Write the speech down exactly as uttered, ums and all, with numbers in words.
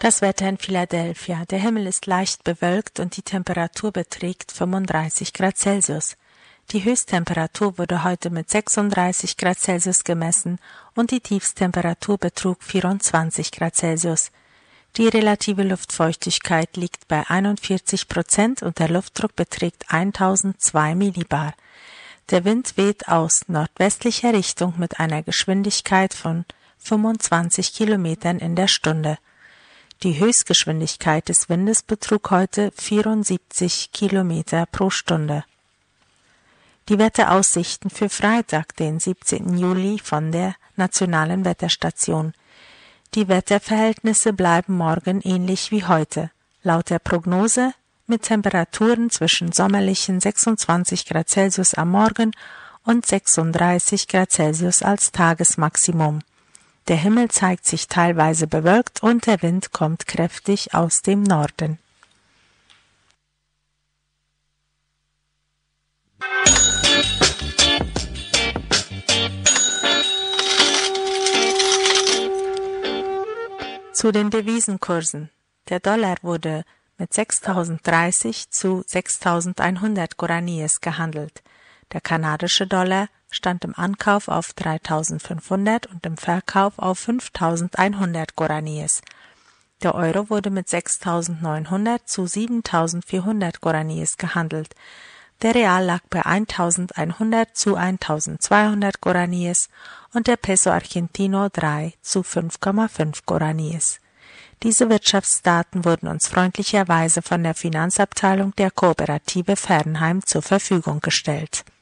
Das Wetter in Philadelphia. Der Himmel ist leicht bewölkt und die Temperatur beträgt fünfunddreißig Grad Celsius. Die Höchsttemperatur wurde heute mit sechsunddreißig Grad Celsius gemessen und die Tiefsttemperatur betrug vierundzwanzig Grad Celsius. Die relative Luftfeuchtigkeit liegt bei einundvierzig Prozent und der Luftdruck beträgt tausendzwei Millibar. Der Wind weht aus nordwestlicher Richtung mit einer Geschwindigkeit von fünfundzwanzig Kilometern in der Stunde. Die Höchstgeschwindigkeit des Windes betrug heute vierundsiebzig Kilometer pro Stunde. Die Wetteraussichten für Freitag, den siebzehnten Juli von der Nationalen Wetterstation. Die Wetterverhältnisse bleiben morgen ähnlich wie heute. Laut der Prognose mit Temperaturen zwischen sommerlichen sechsundzwanzig Grad Celsius am Morgen und sechsunddreißig Grad Celsius als Tagesmaximum. Der Himmel zeigt sich teilweise bewölkt und der Wind kommt kräftig aus dem Norden. Zu den Devisenkursen. Der Dollar wurde mit sechstausenddreißig zu sechstausendeinhundert Guaraníes gehandelt. Der kanadische Dollar stand im Ankauf auf dreitausendfünfhundert und im Verkauf auf fünftausendeinhundert Guaraníes. Der Euro wurde mit sechstausendneunhundert zu siebentausendvierhundert Guaraníes gehandelt. Der Real lag bei eintausendeinhundert zu eintausendzweihundert Guaraníes und der Peso Argentino drei zu fünf Komma fünf Guaraníes. Diese Wirtschaftsdaten wurden uns freundlicherweise von der Finanzabteilung der Kooperative Fernheim zur Verfügung gestellt.